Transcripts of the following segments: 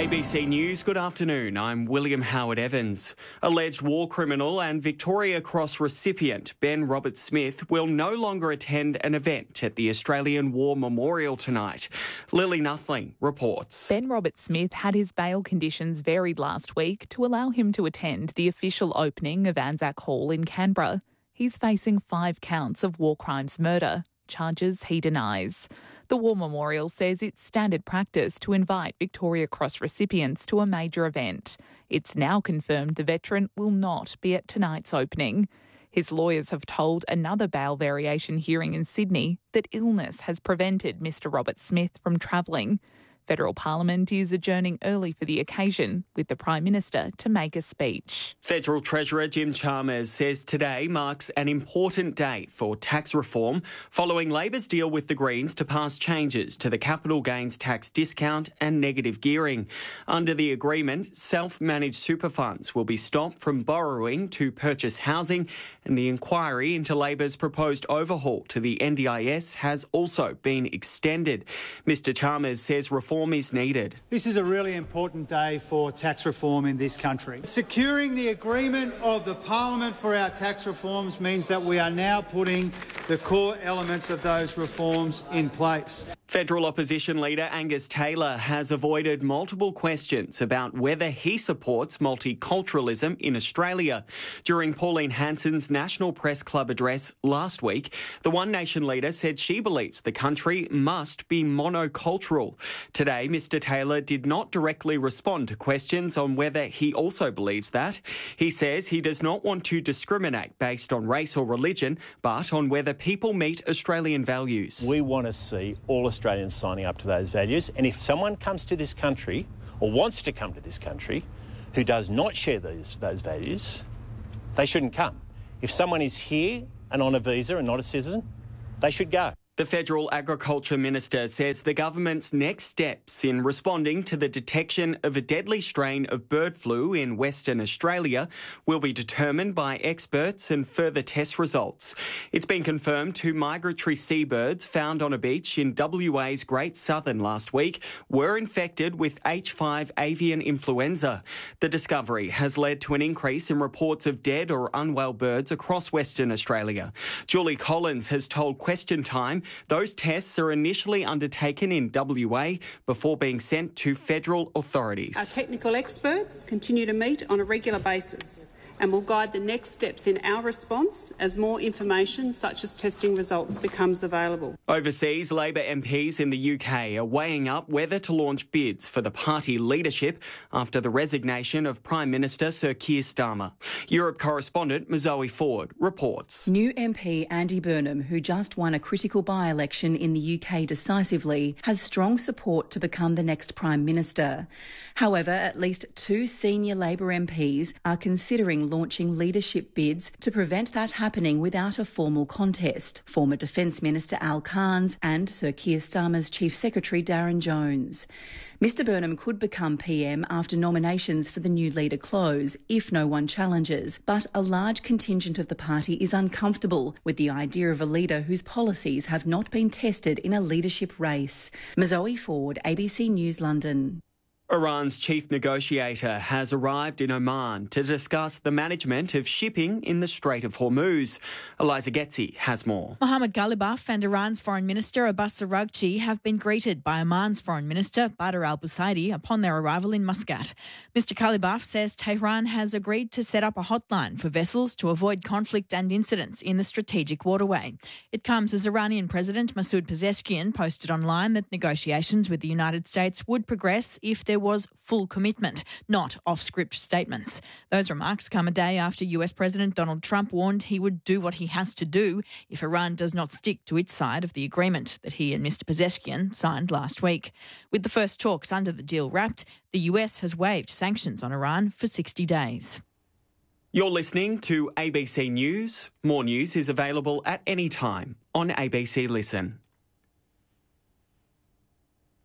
ABC News, good afternoon. I'm William Howard Evans. Alleged war criminal and Victoria Cross recipient Ben Roberts-Smith will no longer attend an event at the Australian War Memorial tonight. Lily Nuthling reports. Ben Roberts-Smith had his bail conditions varied last week to allow him to attend the official opening of Anzac Hall in Canberra. He's facing 5 counts of war crimes murder, charges he denies. The War Memorial says it's standard practice to invite Victoria Cross recipients to a major event. It's now confirmed the veteran will not be at tonight's opening. His lawyers have told another bail variation hearing in Sydney that illness has prevented Mr Roberts-Smith from travelling. Federal Parliament is adjourning early for the occasion, with the Prime Minister to make a speech. Federal Treasurer Jim Chalmers says today marks an important day for tax reform following Labor's deal with the Greens to pass changes to the capital gains tax discount and negative gearing. Under the agreement, self-managed super funds will be stopped from borrowing to purchase housing, and the inquiry into Labor's proposed overhaul to the NDIS has also been extended. Mr Chalmers says reform is needed. This is a really important day for tax reform in this country. Securing the agreement of the Parliament for our tax reforms means that we are now putting the core elements of those reforms in place. Federal opposition leader Angus Taylor has avoided multiple questions about whether he supports multiculturalism in Australia. During Pauline Hanson's National Press Club address last week, the One Nation leader said she believes the country must be monocultural. Today, Mr Taylor did not directly respond to questions on whether he also believes that. He says he does not want to discriminate based on race or religion, but on whether people meet Australian values. We want to see all Australians signing up to those values, and if someone comes to this country or wants to come to this country who does not share those values, they shouldn't come. If someone is here and on a visa and not a citizen, they should go. The Federal Agriculture Minister says the government's next steps in responding to the detection of a deadly strain of bird flu in Western Australia will be determined by experts and further test results. It's been confirmed 2 migratory seabirds found on a beach in WA's Great Southern last week were infected with H5 avian influenza. The discovery has led to an increase in reports of dead or unwell birds across Western Australia. Julie Collins has told Question Time those tests are initially undertaken in WA before being sent to federal authorities. Our technical experts continue to meet on a regular basis and will guide the next steps in our response as more information such as testing results becomes available. Overseas, Labor MPs in the UK are weighing up whether to launch bids for the party leadership after the resignation of Prime Minister Sir Keir Starmer. Europe correspondent Mazoe Ford reports. New MP Andy Burnham, who just won a critical by-election in the UK decisively, has strong support to become the next Prime Minister. However, at least 2 senior Labor MPs are considering launching leadership bids to prevent that happening without a formal contest. Former Defence Minister Al Cairns and Sir Keir Starmer's Chief Secretary Darren Jones. Mr Burnham could become PM after nominations for the new leader close if no one challenges, but a large contingent of the party is uncomfortable with the idea of a leader whose policies have not been tested in a leadership race. Mazoe Ford, ABC News, London. Iran's chief negotiator has arrived in Oman to discuss the management of shipping in the Strait of Hormuz. Eliza Getzi has more. Mohammad Ghalibaf and Iran's Foreign Minister Abbas Araghchi have been greeted by Oman's Foreign Minister Badr al-Busaidi upon their arrival in Muscat. Mr Ghalibaf says Tehran has agreed to set up a hotline for vessels to avoid conflict and incidents in the strategic waterway. It comes as Iranian President Masoud Pezeshkian posted online that negotiations with the United States would progress if there was full commitment, not off-script statements. Those remarks come a day after US President Donald Trump warned he would do what he has to do if Iran does not stick to its side of the agreement that he and Mr Pezeshkian signed last week. With the first talks under the deal wrapped, the US has waived sanctions on Iran for 60 days. You're listening to ABC News. More news is available at any time on ABC Listen.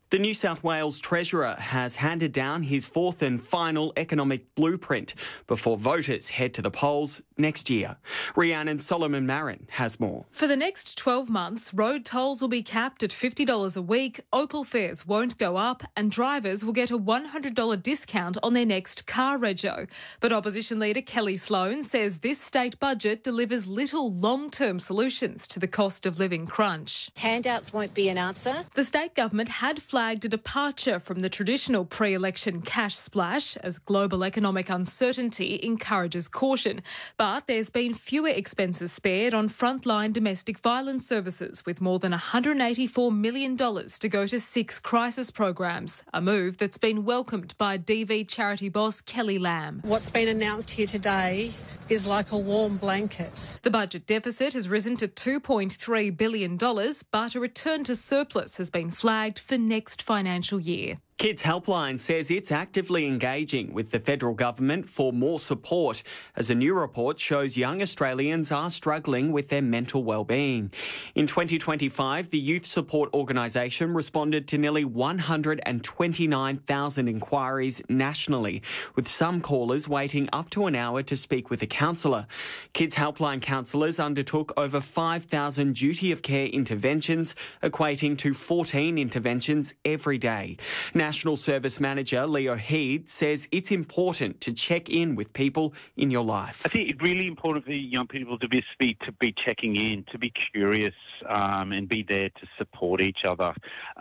The New South Wales Treasurer has handed down his fourth and final economic blueprint before voters head to the polls next year. Rhiannon Solomon Marin has more. For the next 12 months, road tolls will be capped at $50 a week, Opal fares won't go up, and drivers will get a $100 discount on their next car rego. But opposition leader Kelly Sloan says this state budget delivers little long-term solutions to the cost of living crunch. Handouts won't be an answer. The state government had flagged a departure from the traditional pre-election cash splash as global economic uncertainty encourages caution. But there's been fewer expenses spared on frontline domestic violence services, with more than $184 million to go to 6 crisis programs, a move that's been welcomed by DV charity boss Kelly Lamb. What's been announced here today is like a warm blanket. The budget deficit has risen to $2.3 billion, but a return to surplus has been flagged for next financial year. Kids Helpline says it's actively engaging with the federal government for more support, as a new report shows young Australians are struggling with their mental well-being. In 2025, the Youth Support Organisation responded to nearly 129,000 inquiries nationally, with some callers waiting up to an hour to speak with a counsellor. Kids Helpline counsellors undertook over 5,000 duty of care interventions, equating to 14 interventions every day. National Service Manager Leo Heed says it's important to check in with people in your life. I think it's really important for young people to be checking in, to be curious, and be there to support each other.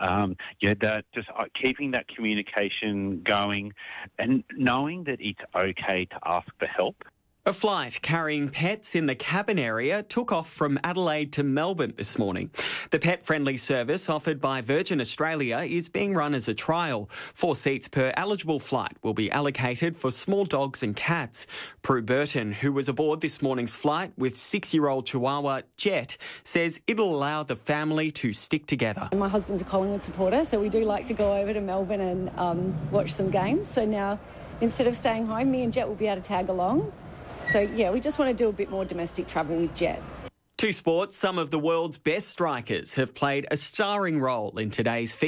Keeping that communication going and knowing that it's okay to ask for help. A flight carrying pets in the cabin area took off from Adelaide to Melbourne this morning. The pet-friendly service offered by Virgin Australia is being run as a trial. 4 seats per eligible flight will be allocated for small dogs and cats. Prue Burton, who was aboard this morning's flight with 6-year-old Chihuahua Jet, says it'll allow the family to stick together. My husband's a Collingwood supporter, so we do like to go over to Melbourne and watch some games. So now, instead of staying home, me and Jet will be able to tag along. So, yeah, we just want to do a bit more domestic travel with Jet. To sports, some of the world's best strikers have played a starring role in today's